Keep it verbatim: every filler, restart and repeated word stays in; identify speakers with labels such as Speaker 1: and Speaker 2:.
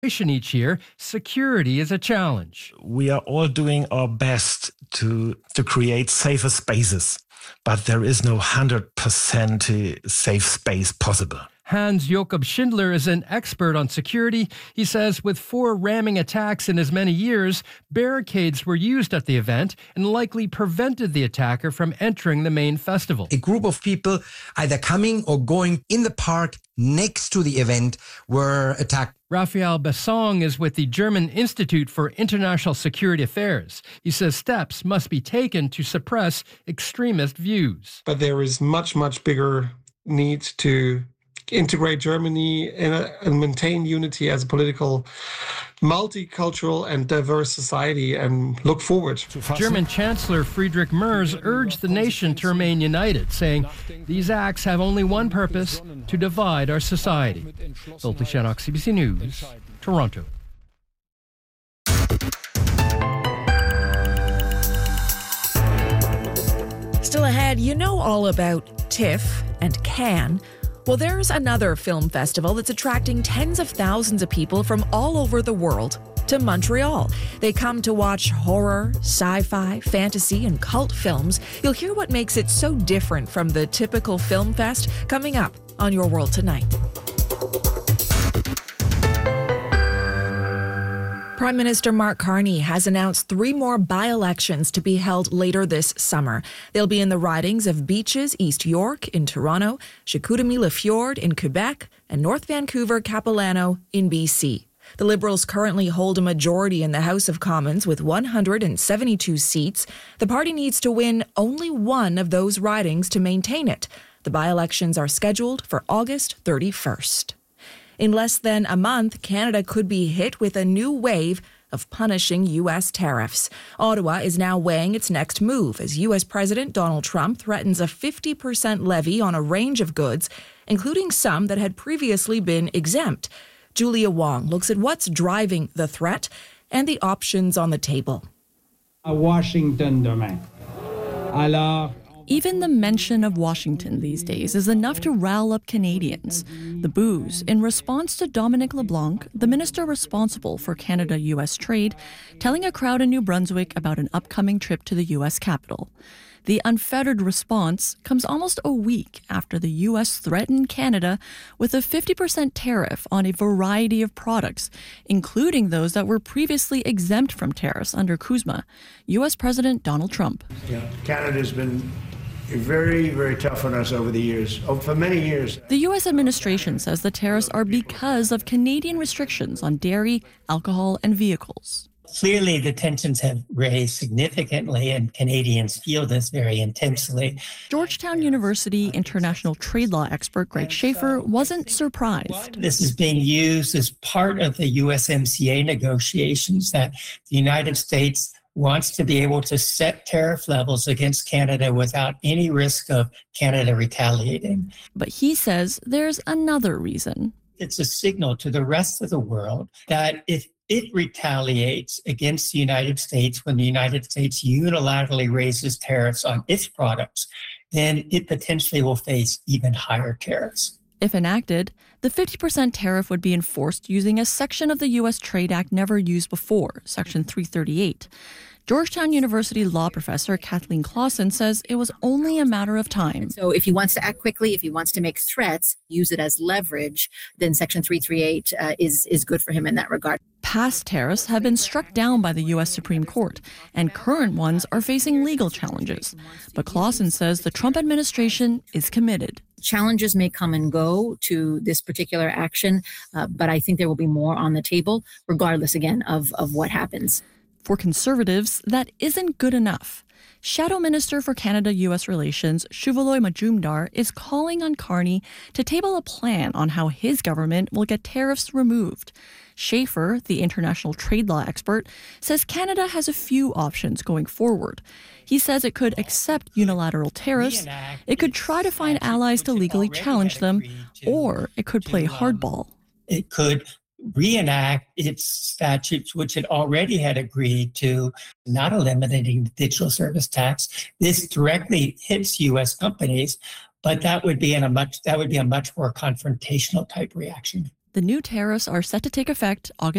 Speaker 1: each year, security is a challenge.
Speaker 2: We are all doing our best to, to create safer spaces, but there is no one hundred percent safe space possible.
Speaker 1: Hans Jakob Schindler is an expert on security. He says with four ramming attacks in as many years, barricades were used at the event and likely prevented the attacker from entering the main festival.
Speaker 3: A group of people either coming or going in the park next to the event were attacked.
Speaker 1: Raphael Bessong is with the German Institute for International Security Affairs. He says steps must be taken to suppress extremist views.
Speaker 4: But there is much, much bigger need to integrate Germany in a, and maintain unity as a political, multicultural and diverse society and look forward.
Speaker 1: German Chancellor Friedrich Merz urged the nation to remain united, saying these acts have only one purpose, to divide our society. Zolty Shanok, C B C News, Toronto.
Speaker 5: Still ahead, you know all about TIFF and Cannes. Well, there's another film festival that's attracting tens of thousands of people from all over the world to Montreal. They come to watch horror, sci-fi, fantasy, and cult films. You'll hear what makes it so different from the typical film fest coming up on Your World Tonight. Prime Minister Mark Carney has announced three more by-elections to be held later this summer. They'll be in the ridings of Beaches, East York in Toronto, Chicoutimi-Le-Fjord in Quebec, and North Vancouver-Capilano in B C. The Liberals currently hold a majority in the House of Commons with one hundred seventy-two seats. The party needs to win only one of those ridings to maintain it. The by-elections are scheduled for August thirty-first. In less than a month, Canada could be hit with a new wave of punishing U S tariffs. Ottawa is now weighing its next move as U S President Donald Trump threatens a fifty percent levy on a range of goods, including some that had previously been exempt. Julia Wong looks at what's driving the threat and the options on the table.
Speaker 6: À Washington demain. Alors,
Speaker 7: even the mention of Washington these days is enough to rile up Canadians. The boos, in response to Dominic LeBlanc, the minister responsible for Canada-U S trade, telling a crowd in New Brunswick about an upcoming trip to the U S capital. The unfettered response comes almost a week after the U S threatened Canada with a fifty percent tariff on a variety of products, including those that were previously exempt from tariffs under CUSMA. U S President Donald Trump.
Speaker 8: Yeah, Canada's been very, very tough on us over the years, oh, for many years.
Speaker 7: The U S administration says the tariffs are because of Canadian restrictions on dairy, alcohol, and vehicles.
Speaker 9: Clearly, the tensions have raised significantly, and Canadians feel this very intensely.
Speaker 7: Georgetown University international trade law expert Greg Schaefer wasn't surprised.
Speaker 9: This is being used as part of the U S M C A negotiations that the United States wants to be able to set tariff levels against Canada without any risk of Canada retaliating.
Speaker 7: But he says there's another reason.
Speaker 9: It's a signal to the rest of the world that if it retaliates against the United States when the United States unilaterally raises tariffs on its products, then it potentially will face even higher tariffs.
Speaker 7: If enacted, the fifty percent tariff would be enforced using a section of the U S Trade Act never used before, Section three thirty-eight. Georgetown University law professor Kathleen Clausen says it was only a matter of time.
Speaker 10: So if he wants to act quickly, if he wants to make threats, use it as leverage, then Section three thirty-eight uh, is, is good for him in that regard.
Speaker 7: Past tariffs have been struck down by the U S Supreme Court, and current ones are facing legal challenges. But Clausen says the Trump administration is committed.
Speaker 10: Challenges may come and go to this particular action, uh, but I think there will be more on the table, regardless, again, of, of what happens.
Speaker 7: For Conservatives, that isn't good enough. Shadow Minister for Canada-U S Relations, Shuvaloy Majumdar, is calling on Carney to table a plan on how his government will get tariffs removed. Schaefer, the international trade law expert, says Canada has a few options going forward. He says it could accept unilateral tariffs, it could try to find allies to legally challenge them, or it could play hardball.
Speaker 9: It could reenact its statutes, which it already had agreed to, not eliminating the digital service tax. This directly hits U S companies, but that would be in a much that would be a much more confrontational type reaction.
Speaker 7: The new tariffs are set to take effect August